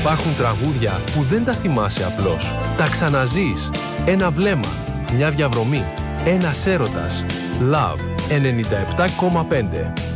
Υπάρχουν τραγούδια που δεν τα θυμάσαι απλώς. Τα ξαναζείς. Ένα βλέμμα, μια διαβρωμή, ένας έρωτας. Love 97,5.